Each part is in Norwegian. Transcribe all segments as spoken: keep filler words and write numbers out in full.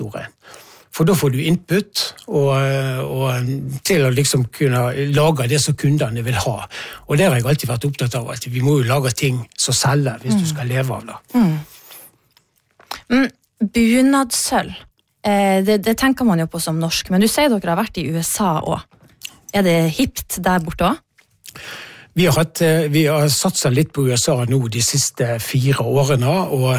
faktoren. For da får du input og, og til å liksom kunne lage det som kundene vil ha. Og det har jeg alltid vært opptatt av, at vi må jo lage ting som selger hvis mm. du skal leve av det. Mm. Mm, bunadsølv, eh, det, det tenker man jo på som norsk, men du sier dere har vært i U S A også. Er det hipt der borte også? Vi har, hatt, vi har satset litt på U S A nå de siste fire årene,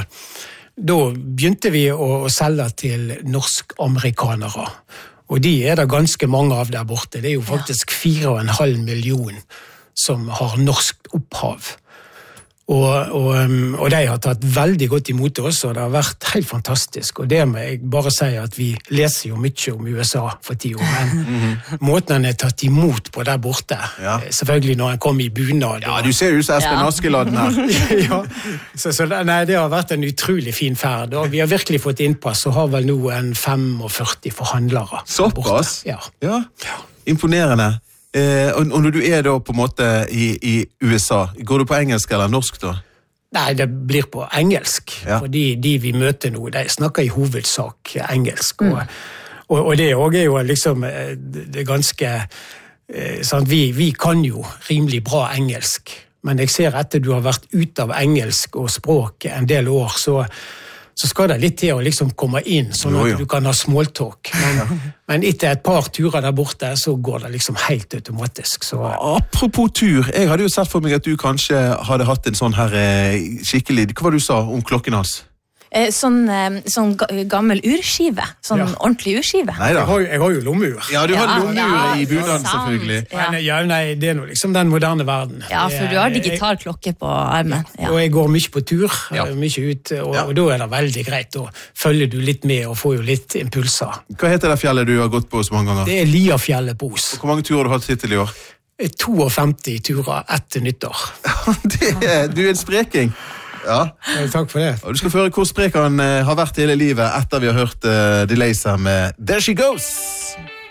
og da begynte vi å selge til norsk-amerikanere. Og de er det ganske mange av der borte. Det er jo faktisk fire og en halv million som har norsk opphav. Og, og, og de har tatt veldig godt imot oss, og det har vært helt fantastisk. Og det må jeg bare si at vi leser jo mye om U S A for ti år, men mm-hmm. måten han er tatt imot på der borte, ja. Selvfølgelig når han kom i bunad. Ja, du ser ut som Espen Askeladden her. Ja, så, så nei, det har vært en utrolig fin ferd, og vi har virkelig fått innpass, og har vel nå en femogførti forhandlere. Såpass? Ja. Ja. Imponerende. Eh, og når du er da på en måte i, i U S A, går du på engelsk eller norsk da? Nei, det blir på engelsk, ja. Fordi de vi møter nå, de snakker i hovedsak engelsk, mm. og, og, og det også er jo liksom, det er ganske, sånn, vi, vi kan jo rimelig bra engelsk, men jeg ser etter du har vært ute av engelsk og språk en del år, så så skal det litt til å liksom komme inn, sånn at du kan ha smalltalk. Men, men etter et par turer der borte, så går det liksom helt automatisk. Så. Apropos tur, jeg hadde jo sett for meg at du kanskje hadde hatt en sånn her skikkelig, hva var det du sa om klokken hans? Sånn, sånn gammel urskive, sånn ja. Ordentlig urskive. Jeg har, jeg har jo lommeur. Ja, du har ja, lommeur ja, i bunaden selvfølgelig. Ja. Men, ja, nei, det er jo liksom den moderne verden. Ja, for du har digital klokke på armen. Ja. Og jeg går mye på tur, ja. mye ut, og, ja. og da er det veldig greit. Da følger du litt med og får jo litt impulser. Hva heter det fjellet du har gått på så mange ganger? Det er Liafjellet på Os. Hvor mange turer har du hatt hittil i år? femtito turer etter nyttår. det er, du er en spreking. Ja. ja, takk for det. Og du skal få høre hvor sprek han uh, har vært hele livet etter vi har hørt uh, The Laser med There She Goes.